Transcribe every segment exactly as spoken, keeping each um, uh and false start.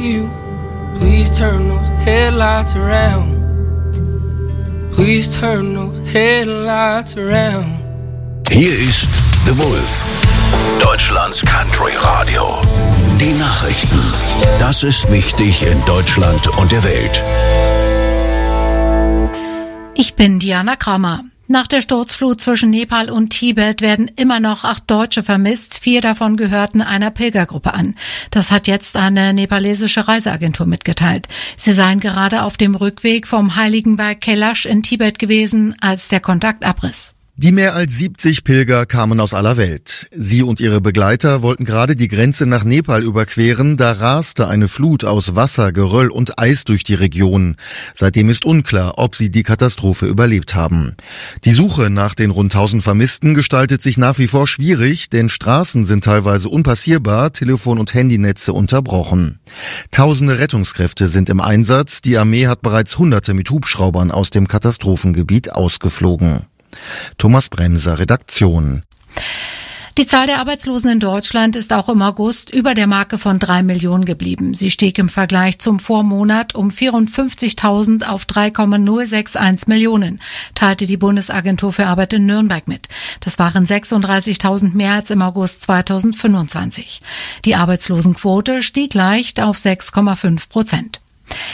you. Please turn those headlights around. Please turn those headlights around. Hier ist The Wolf, Deutschlands Country Radio. Die Nachrichten. Das ist wichtig in Deutschland und der Welt. Ich bin Diana Kramer. Nach der Sturzflut zwischen Nepal und Tibet werden immer noch acht Deutsche vermisst. Vier davon gehörten einer Pilgergruppe an. Das hat jetzt eine nepalesische Reiseagentur mitgeteilt. Sie seien gerade auf dem Rückweg vom Heiligen Berg Kailash in Tibet gewesen, als der Kontakt abriss. Die mehr als siebzig Pilger kamen aus aller Welt. Sie und ihre Begleiter wollten gerade die Grenze nach Nepal überqueren, da raste eine Flut aus Wasser, Geröll und Eis durch die Region. Seitdem ist unklar, ob sie die Katastrophe überlebt haben. Die Suche nach den rund tausend Vermissten gestaltet sich nach wie vor schwierig, denn Straßen sind teilweise unpassierbar, Telefon- und Handynetze unterbrochen. Tausende Rettungskräfte sind im Einsatz, die Armee hat bereits Hunderte mit Hubschraubern aus dem Katastrophengebiet ausgeflogen. Thomas Bremser, Redaktion. Die Zahl der Arbeitslosen in Deutschland ist auch im August über der Marke von drei Millionen geblieben. Sie stieg im Vergleich zum Vormonat um vierundfünfzigtausend auf drei Komma null sechs eins Millionen, teilte die Bundesagentur für Arbeit in Nürnberg mit. Das waren sechsunddreißigtausend mehr als im August zweitausendfünfundzwanzig. Die Arbeitslosenquote stieg leicht auf sechs Komma fünf Prozent.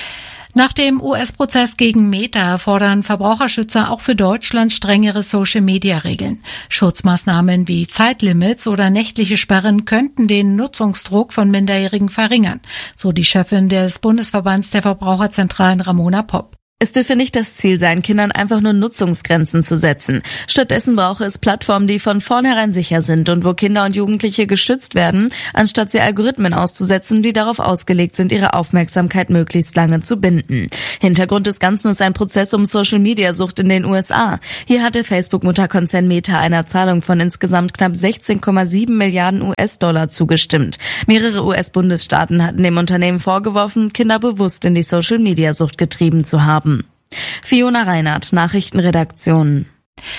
Nach dem U S-Prozess gegen Meta fordern Verbraucherschützer auch für Deutschland strengere Social-Media-Regeln. Schutzmaßnahmen wie Zeitlimits oder nächtliche Sperren könnten den Nutzungsdruck von Minderjährigen verringern, so die Chefin des Bundesverbands der Verbraucherzentralen Ramona Popp. Es dürfe nicht das Ziel sein, Kindern einfach nur Nutzungsgrenzen zu setzen. Stattdessen brauche es Plattformen, die von vornherein sicher sind und wo Kinder und Jugendliche geschützt werden, anstatt sie Algorithmen auszusetzen, die darauf ausgelegt sind, ihre Aufmerksamkeit möglichst lange zu binden. Hintergrund des Ganzen ist ein Prozess um Social-Media-Sucht in den U S A. Hier hat der Facebook-Mutterkonzern Meta einer Zahlung von insgesamt knapp sechzehn Komma sieben Milliarden U S-Dollar zugestimmt. Mehrere U S-Bundesstaaten hatten dem Unternehmen vorgeworfen, Kinder bewusst in die Social-Media-Sucht getrieben zu haben. Fiona Reinhardt, Nachrichtenredaktion.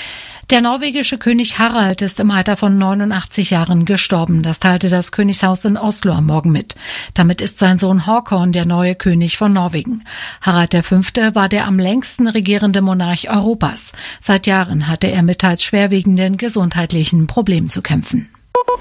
Der norwegische König Harald ist im Alter von neunundachtzig Jahren gestorben. Das teilte das Königshaus in Oslo am Morgen mit. Damit ist sein Sohn Håkon der neue König von Norwegen. Harald der Fünfte war der am längsten regierende Monarch Europas. Seit Jahren hatte er mit teils schwerwiegenden gesundheitlichen Problemen zu kämpfen.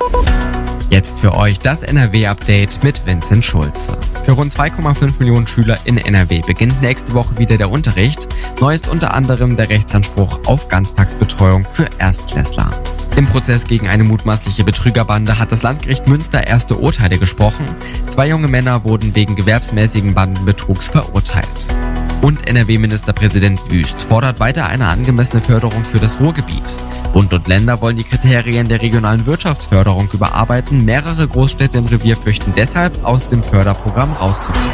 Jetzt für euch das N R W-Update mit Vincent Schulze. Für rund zwei Komma fünf Millionen Schüler in N R W beginnt nächste Woche wieder der Unterricht. Neu ist unter anderem der Rechtsanspruch auf Ganztagsbetreuung für Erstklässler. Im Prozess gegen eine mutmaßliche Betrügerbande hat das Landgericht Münster erste Urteile gesprochen. Zwei junge Männer wurden wegen gewerbsmäßigen Bandenbetrugs verurteilt. Und N R W-Ministerpräsident Wüst fordert weiter eine angemessene Förderung für das Ruhrgebiet. Bund und Länder wollen die Kriterien der regionalen Wirtschaftsförderung überarbeiten. Mehrere Großstädte im Revier fürchten deshalb, aus dem Förderprogramm rauszufallen.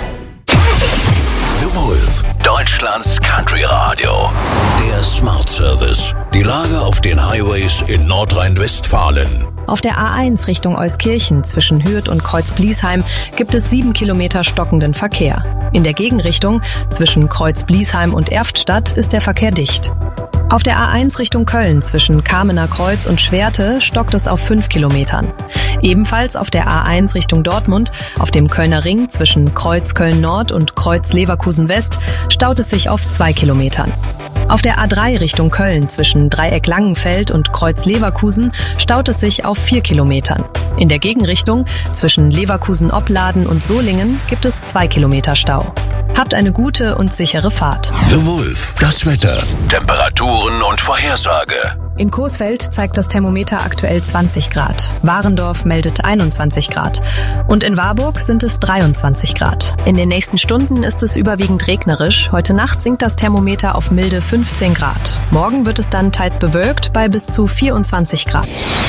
The Wolf, Deutschlands Country Radio. Der Smart Service. Die Lage auf den Highways in Nordrhein-Westfalen. Auf der A eins Richtung Euskirchen zwischen Hürth und Kreuz-Bliesheim gibt es sieben Kilometer stockenden Verkehr. In der Gegenrichtung zwischen Kreuz-Bliesheim und Erftstadt ist der Verkehr dicht. Auf der A eins Richtung Köln zwischen Kamener Kreuz und Schwerte stockt es auf fünf Kilometern. Ebenfalls auf der A eins Richtung Dortmund, auf dem Kölner Ring zwischen Kreuz Köln Nord und Kreuz Leverkusen West staut es sich auf zwei Kilometern. Auf der A drei Richtung Köln zwischen Dreieck Langenfeld und Kreuz Leverkusen staut es sich auf vier Kilometern. In der Gegenrichtung zwischen Leverkusen-Opladen und Solingen gibt es zwei Kilometer Stau. Habt eine gute und sichere Fahrt. The Wolf, das Wetter, Temperaturen und Vorhersage. In Coesfeld zeigt das Thermometer aktuell zwanzig Grad. Warendorf meldet einundzwanzig Grad. Und in Warburg sind es dreiundzwanzig Grad. In den nächsten Stunden ist es überwiegend regnerisch. Heute Nacht sinkt das Thermometer auf milde fünfzehn Grad. Morgen wird es dann teils bewölkt bei bis zu vierundzwanzig Grad.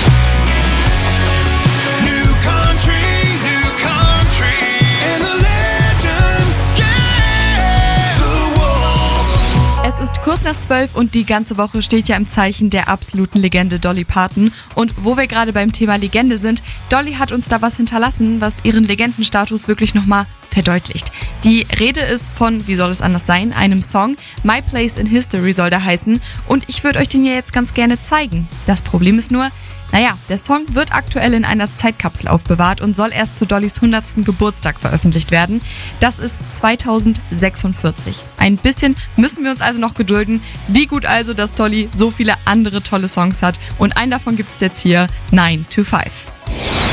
Es ist kurz nach zwölf und die ganze Woche steht ja im Zeichen der absoluten Legende Dolly Parton. Und wo wir gerade beim Thema Legende sind, Dolly hat uns da was hinterlassen, was ihren Legendenstatus wirklich nochmal verdeutlicht. Die Rede ist von, wie soll es anders sein, einem Song. My Place in History soll der heißen. Und ich würde euch den ja jetzt ganz gerne zeigen. Das Problem ist nur, Naja, der Song wird aktuell in einer Zeitkapsel aufbewahrt und soll erst zu Dollys hundertsten Geburtstag veröffentlicht werden. Das ist zweitausendsechsundvierzig. Ein bisschen müssen wir uns also noch gedulden. Wie gut also, dass Dolly so viele andere tolle Songs hat. Und einen davon gibt es jetzt hier, nine to five.